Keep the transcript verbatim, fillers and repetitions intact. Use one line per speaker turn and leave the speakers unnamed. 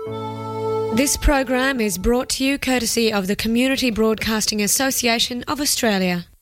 This program is brought to you courtesy of the Community Broadcasting Association of Australia.